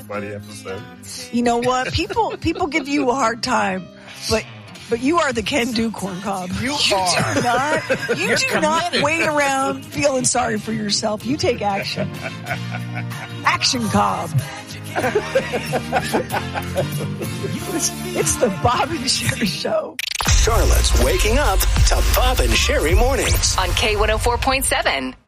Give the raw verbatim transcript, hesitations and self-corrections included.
Buddy episode. You know what? People people give you a hard time, but but you are the can-do corn cob. You, you are. Do not, you You're do committed. not wait around feeling sorry for yourself. You take action. Action cob. it's, it's the Bob and Sherry Show. Charlotte's waking up to Bob and Sherry mornings on K one oh four point seven.